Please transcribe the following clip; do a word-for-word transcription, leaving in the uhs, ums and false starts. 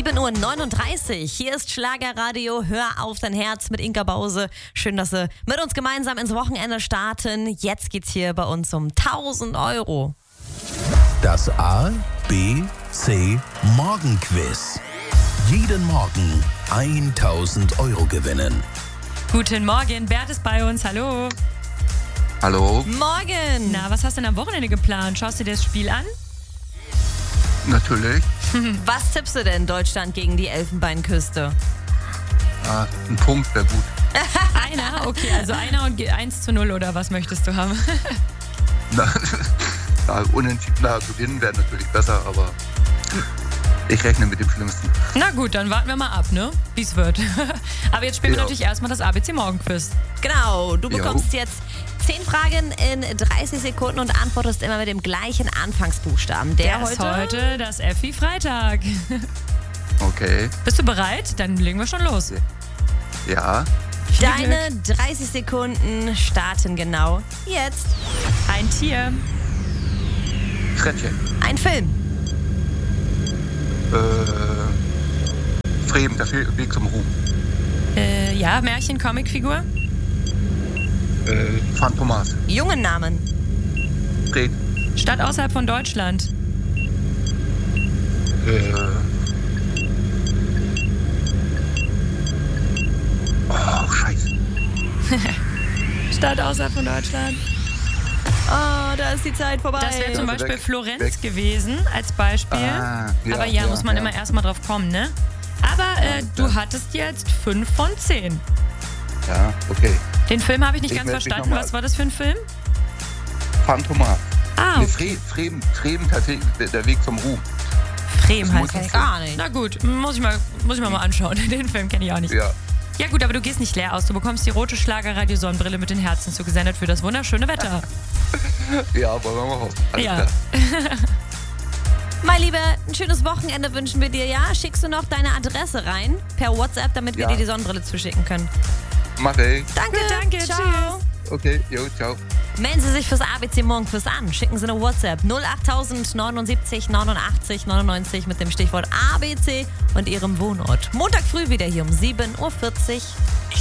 sieben Uhr neununddreißig. Hier ist Schlagerradio. Hör auf dein Herz mit Inka Bause. Schön, dass Sie mit uns gemeinsam ins Wochenende starten. Jetzt geht's hier bei uns um tausend Euro. Das A, B, C Morgenquiz. Jeden Morgen tausend Euro gewinnen. Guten Morgen, Bert ist bei uns. Hallo. Hallo. Morgen. Na, was hast du denn am Wochenende geplant? Schaust du dir das Spiel an? Natürlich. Was tippst du denn Deutschland gegen die Elfenbeinküste? Ah, ein Punkt wäre gut. Einer? Okay, also einer und eins zu null oder was möchtest du haben? Na, na, unentschieden na, gewinnen wäre natürlich besser, aber ich rechne mit dem Schlimmsten. Na gut, dann warten wir mal ab, ne? Wie es wird. Aber jetzt spielen wir Ja. natürlich erstmal das A B C Morgenquiz. Genau, du Jo. bekommst jetzt zehn Fragen in dreißig Sekunden und antwortest immer mit dem gleichen Anfangsbuchstaben. Der, Der ist heute... heute das Effi Freitag. Okay, Bist du bereit? Dann legen wir schon los. ja. Viel Deine dreißig Sekunden starten genau jetzt. Ein Tier, Frettchen. Ein Film. Äh, Fremen, der Fe- Weg zum Ruhm. äh, ja, Märchen, Comicfigur, Äh, Phantomas. Jungennamen. Fred. Stadt außerhalb von Deutschland, Äh, oh, scheiße. Stadt außerhalb von Deutschland. Oh, da ist die Zeit vorbei. Das wäre zum Also Beispiel weg, Florenz weg. gewesen als Beispiel. Ah, ja, Aber ja, ja, muss man ja. immer erstmal drauf kommen, ne? Aber äh, du ja. hattest jetzt fünf von zehn. Ja, okay. Den Film habe ich nicht Ich ganz meld mich verstanden. noch mal. Was war das für ein Film? Phantomas. Ah, Nee, Fre Fremen, Fremen, der Fe- der Weg zum Ruhm. Fremen das heißt muss das. ich- Gar nicht. Na gut, muss ich, mal, muss ich mir mal anschauen. Den Film kenne ich auch nicht. Ja. Ja gut, aber du gehst nicht leer aus. Du bekommst die rote Schlagerradio-Sonnenbrille mit den Herzen zugesendet für das wunderschöne Wetter. Ja, wollen wir mal hoffen. Alles Ja. klar. Mein Lieber, ein schönes Wochenende wünschen wir dir, ja? Schickst du noch deine Adresse rein per WhatsApp, damit wir Ja. dir die Sonnenbrille zuschicken können. Mach ich. Danke, Gut, danke, ciao. tschüss. Okay, jo, ciao. Melden Sie sich fürs A B C Morgenquiz an. Schicken Sie eine WhatsApp null acht neunundsiebzig neunundachtzig neunundneunzig mit dem Stichwort A B C und Ihrem Wohnort. Montag früh wieder hier um sieben Uhr vierzig.